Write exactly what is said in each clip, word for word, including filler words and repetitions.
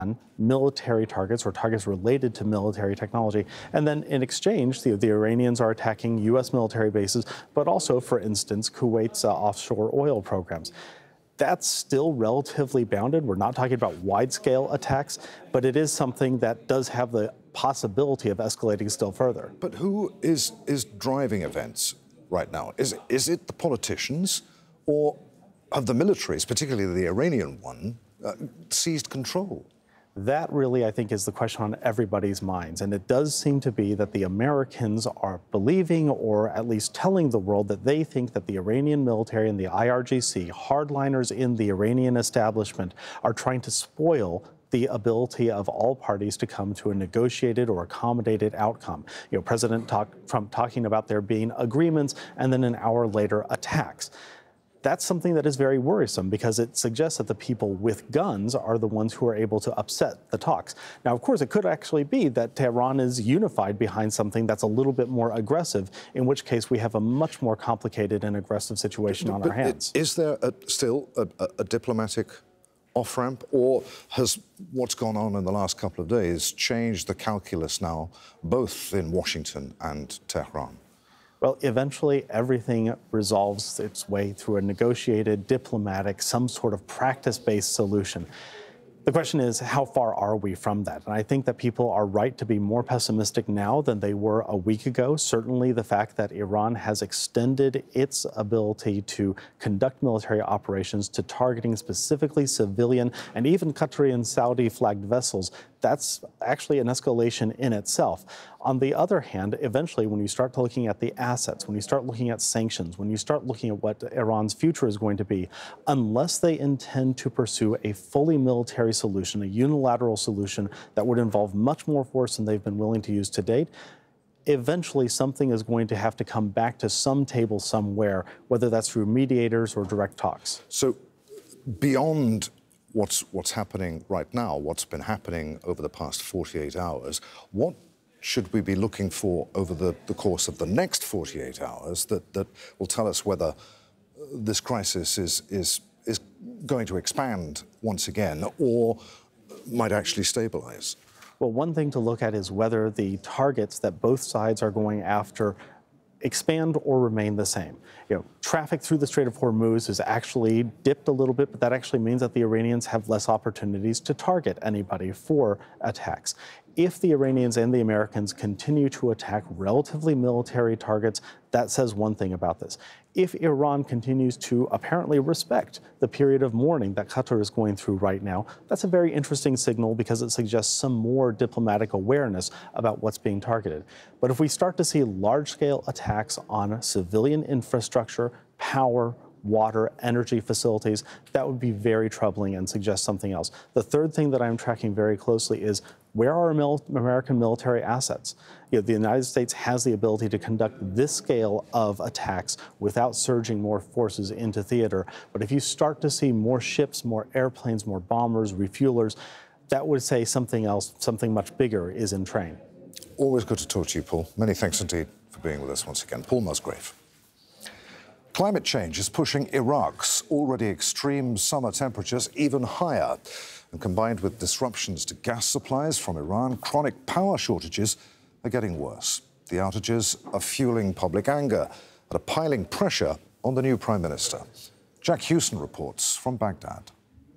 military targets or targets related to military technology. And then in exchange, the, the Iranians are attacking U S military bases, but also, for instance, Kuwait's uh, offshore oil programs. That's still relatively bounded. We're not talking about wide-scale attacks, but it is something that does have the possibility of escalating still further. But who is, is driving events right now? Is, is it the politicians, or have the militaries, particularly the Iranian one, uh, seized control? That really, I think, is the question on everybody's minds. And it does seem to be that the Americans are believing, or at least telling the world, that they think that the Iranian military and the I R G C, hardliners in the Iranian establishment, are trying to spoil the ability of all parties to come to a negotiated or accommodated outcome. You know, President Trump talking about there being agreements and then an hour later attacks. That's something that is very worrisome, because it suggests that the people with guns are the ones who are able to upset the talks. Now, of course, it could actually be that Tehran is unified behind something that's a little bit more aggressive, in which case we have a much more complicated and aggressive situation on but our hands. Is there a, still a, a, a diplomatic off-ramp, or has what's gone on in the last couple of days changed the calculus now, both in Washington and Tehran? Well, eventually everything resolves its way through a negotiated, diplomatic, some sort of practice-based solution. The question is, how far are we from that? And I think that people are right to be more pessimistic now than they were a week ago. Certainly the fact that Iran has extended its ability to conduct military operations to targeting specifically civilian and even Qatari and Saudi flagged vessels, that's actually an escalation in itself. On the other hand, eventually, when you start looking at the assets, when you start looking at sanctions, when you start looking at what Iran's future is going to be, unless they intend to pursue a fully military solution, a unilateral solution that would involve much more force than they've been willing to use to date, eventually something is going to have to come back to some table somewhere, whether that's through mediators or direct talks. So beyond what's, what's happening right now, what's been happening over the past forty-eight hours, what should we be looking for over the, the course of the next forty-eight hours that, that will tell us whether this crisis is, is, is going to expand once again or might actually stabilize? Well, one thing to look at is whether the targets that both sides are going after expand or remain the same. You know, traffic through the Strait of Hormuz has actually dipped a little bit, but that actually means that the Iranians have less opportunities to target anybody for attacks. If the Iranians and the Americans continue to attack relatively military targets, that says one thing about this. If Iran continues to apparently respect the period of mourning that Qatar is going through right now, that's a very interesting signal, because it suggests some more diplomatic awareness about what's being targeted. But if we start to see large-scale attacks on civilian infrastructure, power, water, energy facilities, that would be very troubling and suggest something else. The third thing that I'm tracking very closely is, where are mil- American military assets? You know, the United States has the ability to conduct this scale of attacks without surging more forces into theater. But if you start to see more ships, more airplanes, more bombers, refuelers, that would say something else, something much bigger is in train. Always good to talk to you, Paul. Many thanks indeed for being with us once again. Paul Musgrave. Climate change is pushing Iraq's already extreme summer temperatures even higher. And combined with disruptions to gas supplies from Iran, chronic power shortages are getting worse. The outages are fueling public anger and are piling pressure on the new Prime Minister. Jack Hewson reports from Baghdad.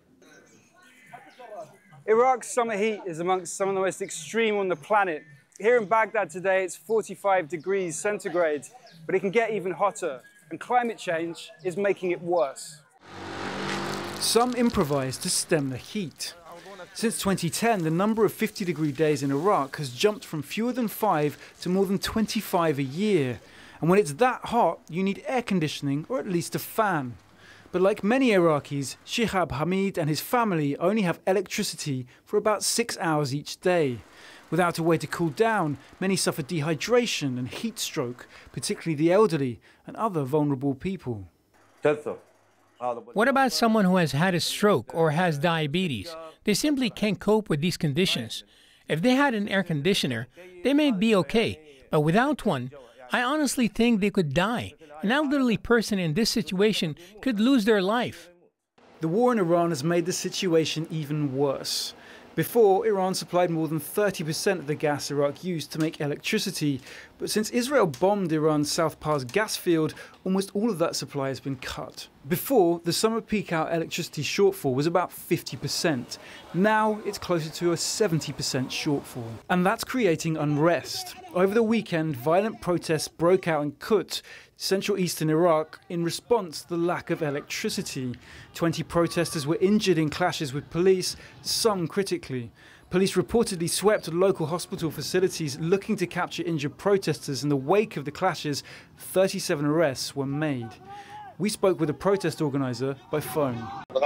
Iraq's summer heat is amongst some of the most extreme on the planet. Here in Baghdad today, it's forty-five degrees centigrade, but it can get even hotter, and climate change is making it worse. Some improvise to stem the heat. Since twenty ten, the number of fifty degree days in Iraq has jumped from fewer than five to more than twenty-five a year. And when it's that hot, you need air conditioning or at least a fan. But like many Iraqis, Shihab Hamid and his family only have electricity for about six hours each day. Without a way to cool down, many suffer dehydration and heat stroke, particularly the elderly and other vulnerable people. What about someone who has had a stroke or has diabetes? They simply can't cope with these conditions. If they had an air conditioner, they may be okay, but without one, I honestly think they could die. An elderly person in this situation could lose their life. The war in Iran has made the situation even worse. Before, Iran supplied more than thirty percent of the gas Iraq used to make electricity, but since Israel bombed Iran's South Pars gas field, almost all of that supply has been cut. Before, the summer peak hour electricity shortfall was about fifty percent. Now it's closer to a seventy percent shortfall. And that's creating unrest. Over the weekend, violent protests broke out in Kut, central eastern Iraq, in response to the lack of electricity. twenty protesters were injured in clashes with police, some critically. Police reportedly swept local hospital facilities looking to capture injured protesters. In the wake of the clashes, thirty-seven arrests were made. We spoke with a protest organizer by phone.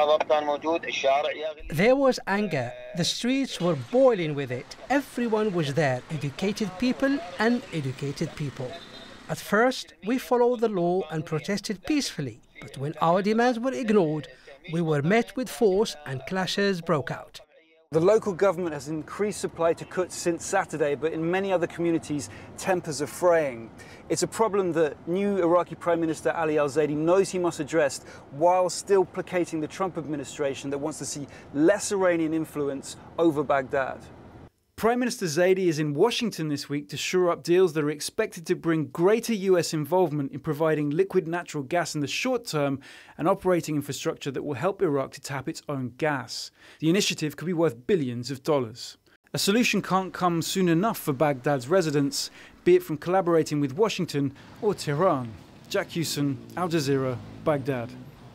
There was anger. The streets were boiling with it. Everyone was there, educated people and uneducated people. At first, we followed the law and protested peacefully, but when our demands were ignored, we were met with force and clashes broke out. The local government has increased supply to Kut since Saturday, but in many other communities, tempers are fraying. It's a problem that new Iraqi Prime Minister Ali al-Zaidi knows he must address while still placating the Trump administration that wants to see less Iranian influence over Baghdad. Prime Minister Zaidi is in Washington this week to shore up deals that are expected to bring greater U S involvement in providing liquid natural gas in the short term and operating infrastructure that will help Iraq to tap its own gas. The initiative could be worth billions of dollars. A solution can't come soon enough for Baghdad's residents, be it from collaborating with Washington or Tehran. Jack Hewson, Al Jazeera, Baghdad.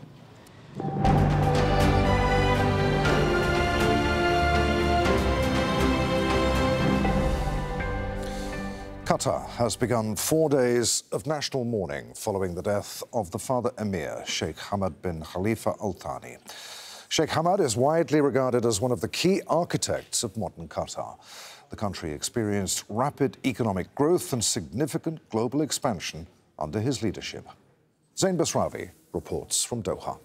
Qatar has begun four days of national mourning following the death of the father emir, Sheikh Hamad bin Khalifa Al Thani. Sheikh Hamad is widely regarded as one of the key architects of modern Qatar. The country experienced rapid economic growth and significant global expansion under his leadership. Zain Basravi reports from Doha.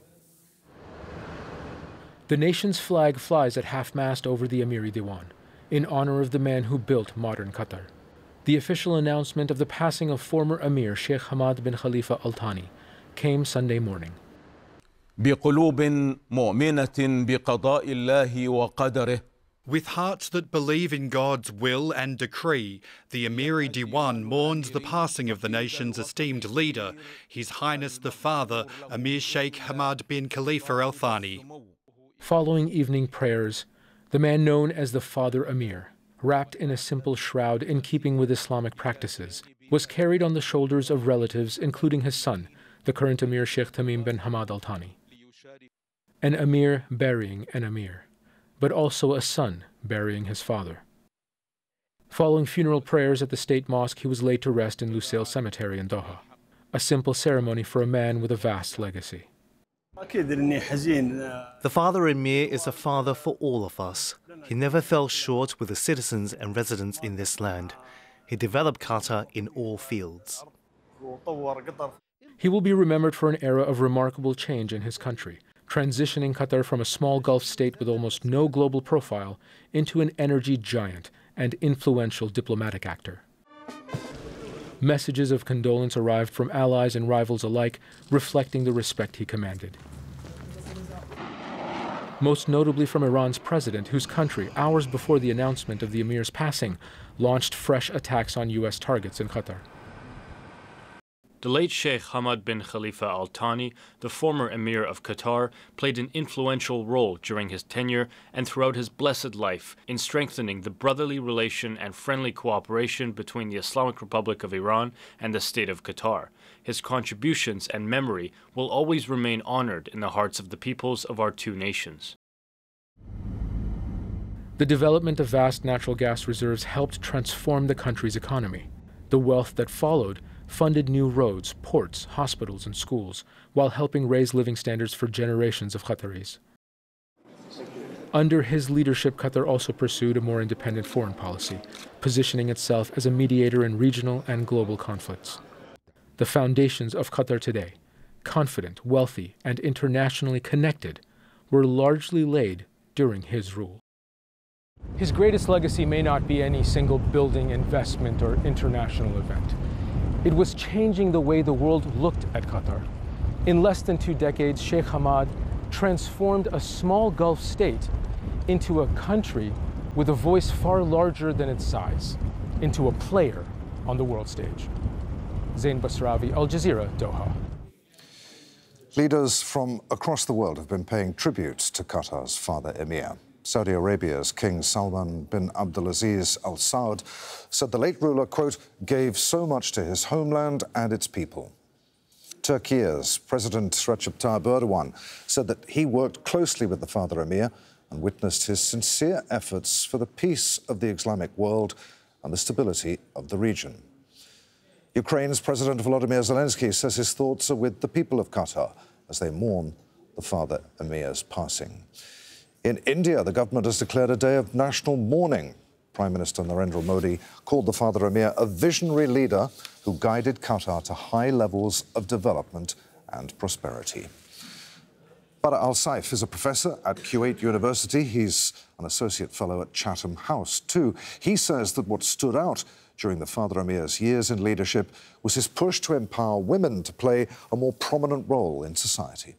The nation's flag flies at half-mast over the Amiri Diwan, in honor of the man who built modern Qatar. The official announcement of the passing of former Emir Sheikh Hamad bin Khalifa Al Thani came Sunday morning. بقلوب مؤمنة بقضاء الله وقدره. With hearts that believe in God's will and decree, the Amiri Diwan mourns the passing of the nation's esteemed leader, His Highness the Father, Emir Sheikh Hamad bin Khalifa Al Thani. Following evening prayers, the man known as the Father Emir, wrapped in a simple shroud in keeping with Islamic practices, was carried on the shoulders of relatives, including his son, the current Emir Sheikh Tamim bin Hamad Al Thani. An Emir burying an Emir, but also a son burying his father. Following funeral prayers at the state mosque, he was laid to rest in Lusail Cemetery in Doha, a simple ceremony for a man with a vast legacy. The father Emir is a father for all of us. He never fell short with the citizens and residents in this land. He developed Qatar in all fields. He will be remembered for an era of remarkable change in his country, transitioning Qatar from a small Gulf state with almost no global profile into an energy giant and influential diplomatic actor. Messages of condolence arrived from allies and rivals alike, reflecting the respect he commanded. Most notably from Iran's president, whose country, hours before the announcement of the emir's passing, launched fresh attacks on U S targets in Qatar. The late Sheikh Hamad bin Khalifa Al Thani, the former Emir of Qatar, played an influential role during his tenure and throughout his blessed life in strengthening the brotherly relation and friendly cooperation between the Islamic Republic of Iran and the State of Qatar. His contributions and memory will always remain honored in the hearts of the peoples of our two nations. The development of vast natural gas reserves helped transform the country's economy. The wealth that followed funded new roads, ports, hospitals, and schools, while helping raise living standards for generations of Qataris. Under his leadership, Qatar also pursued a more independent foreign policy, positioning itself as a mediator in regional and global conflicts. The foundations of Qatar today, confident, wealthy, and internationally connected, were largely laid during his rule. His greatest legacy may not be any single building, investment, or international event. It was changing the way the world looked at Qatar. In less than two decades, Sheikh Hamad transformed a small Gulf state into a country with a voice far larger than its size, into a player on the world stage. Zain Basravi, Al Jazeera, Doha. Leaders from across the world have been paying tribute to Qatar's father emir. Saudi Arabia's King Salman bin Abdulaziz Al Saud said the late ruler, quote, gave so much to his homeland and its people. Turkey's President Recep Tayyip Erdogan said that he worked closely with the father emir and witnessed his sincere efforts for the peace of the Islamic world and the stability of the region. Ukraine's President Volodymyr Zelensky says his thoughts are with the people of Qatar as they mourn the father emir's passing. In India, the government has declared a day of national mourning. Prime Minister Narendra Modi called the father emir a visionary leader who guided Qatar to high levels of development and prosperity. Bara Al-Saif is a professor at Kuwait University. He's an associate fellow at Chatham House, too. He says that what stood out during the father emir's years in leadership was his push to empower women to play a more prominent role in society.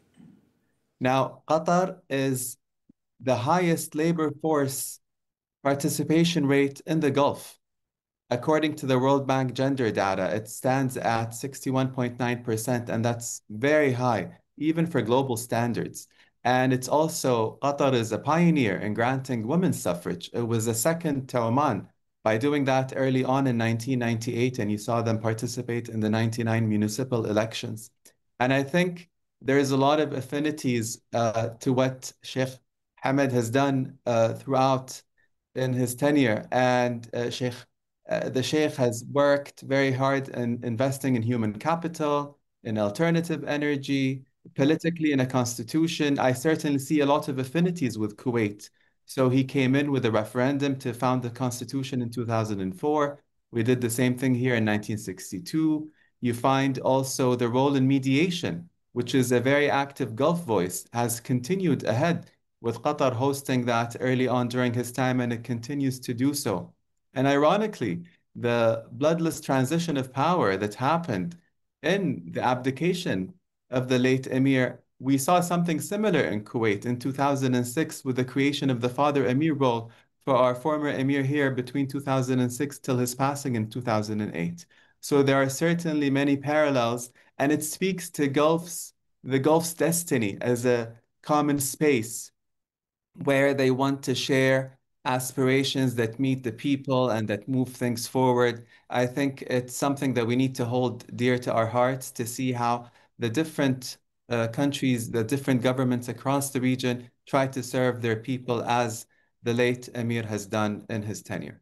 Now, Qatar is the highest labor force participation rate in the Gulf. According to the World Bank gender data, it stands at sixty-one point nine percent, and that's very high, even for global standards. And it's also, Qatar is a pioneer in granting women's suffrage. It was the second to Oman by doing that early on in nineteen ninety-eight, and you saw them participate in the ninety-nine municipal elections. And I think there is a lot of affinities uh, to what Sheikh Hamad has done uh, throughout in his tenure. And uh, Sheikh, uh, the Sheikh has worked very hard in investing in human capital, in alternative energy, politically in a constitution. I certainly see a lot of affinities with Kuwait. So he came in with a referendum to found the constitution in two thousand four. We did the same thing here in nineteen sixty-two. You find also the role in mediation, which is a very active Gulf voice, has continued ahead, with Qatar hosting that early on during his time, and it continues to do so. And ironically, the bloodless transition of power that happened in the abdication of the late emir, we saw something similar in Kuwait in two thousand six with the creation of the father emir role for our former emir here between two thousand six till his passing in two thousand eight. So there are certainly many parallels, and it speaks to Gulf's, the Gulf's destiny as a common space where they want to share aspirations that meet the people and that move things forward. I think it's something that we need to hold dear to our hearts, to see how the different uh, countries, the different governments across the region try to serve their people as the late emir has done in his tenure.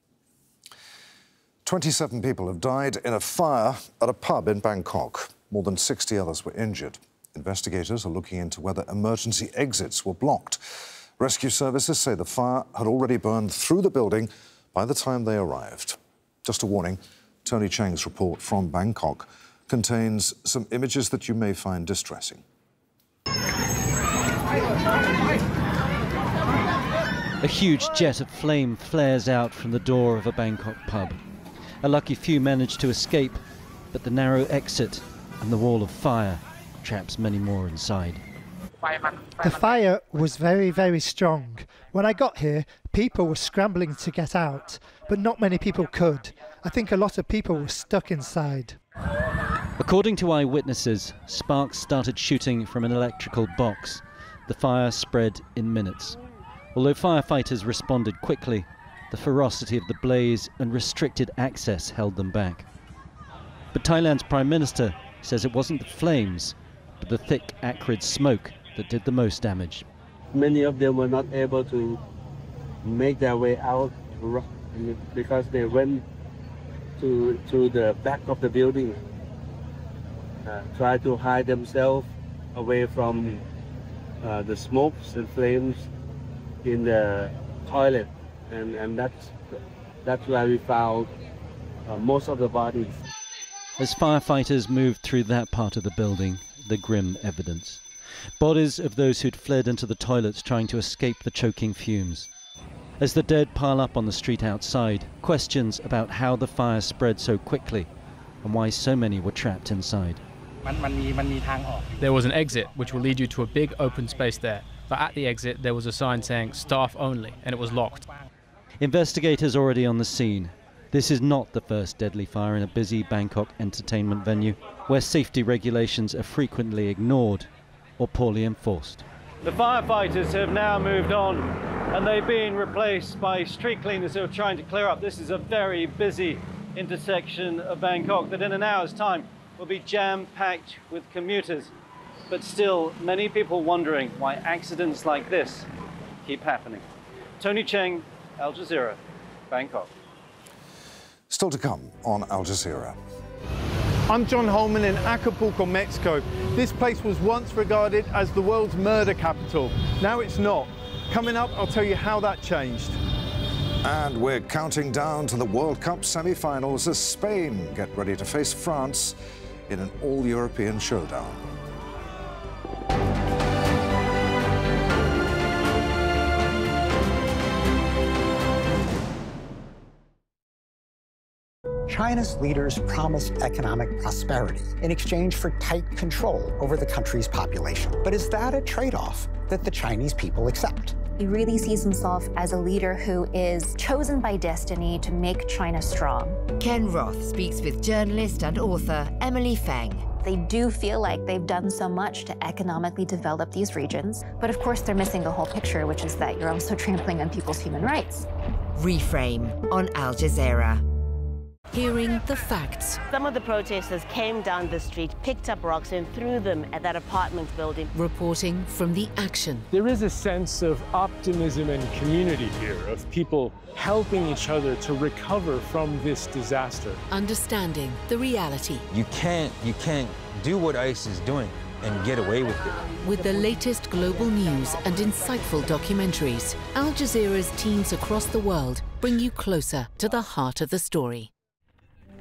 twenty-seven people have died in a fire at a pub in Bangkok. More than sixty others were injured. Investigators are looking into whether emergency exits were blocked. Rescue services say the fire had already burned through the building by the time they arrived. Just a warning, Tony Cheng's report from Bangkok contains some images that you may find distressing. A huge jet of flame flares out from the door of a Bangkok pub. A lucky few manage to escape, but the narrow exit and the wall of fire traps many more inside. The fire was very, very strong. When I got here, people were scrambling to get out, but not many people could. I think a lot of people were stuck inside. According to eyewitnesses, sparks started shooting from an electrical box. The fire spread in minutes. Although firefighters responded quickly, the ferocity of the blaze and restricted access held them back. But Thailand's Prime Minister says it wasn't the flames, but the thick, acrid smoke that did the most damage. Many of them were not able to make their way out because they went to, to the back of the building, uh, try to hide themselves away from uh, the smokes and flames in the toilet, and, and that's, that's where we found uh, most of the bodies. As firefighters moved through that part of the building, the grim evidence. Bodies of those who'd fled into the toilets trying to escape the choking fumes. As the dead pile up on the street outside, questions about how the fire spread so quickly and why so many were trapped inside. There was an exit which will lead you to a big open space there, but at the exit there was a sign saying staff only, and it was locked. Investigators already on the scene. This is not the first deadly fire in a busy Bangkok entertainment venue, where safety regulations are frequently ignored or poorly enforced. The firefighters have now moved on, and they've been replaced by street cleaners who are trying to clear up. This is a very busy intersection of Bangkok that in an hour's time will be jam-packed with commuters. But still, many people wondering why accidents like this keep happening. Tony Cheng, Al Jazeera, Bangkok. Still to come on Al Jazeera. I'm John Holman in Acapulco, Mexico. This place was once regarded as the world's murder capital. Now it's not. Coming up, I'll tell you how that changed. And we're counting down to the World Cup semi-finals as Spain get ready to face France in an all-European showdown. China's leaders promised economic prosperity in exchange for tight control over the country's population. But is that a trade-off that the Chinese people accept? He really sees himself as a leader who is chosen by destiny to make China strong. Ken Roth speaks with journalist and author Emily Feng. They do feel like they've done so much to economically develop these regions, but of course they're missing the whole picture, which is that you're also trampling on people's human rights. Reframe on Al Jazeera. Hearing the facts. Some of the protesters came down the street, picked up rocks and threw them at that apartment building. Reporting from the action. There is a sense of optimism and community here, of people helping each other to recover from this disaster. Understanding the reality. You can't, you can't do what ICE is doing and get away with it. With the latest global news and insightful documentaries, Al Jazeera's teams across the world bring you closer to the heart of the story.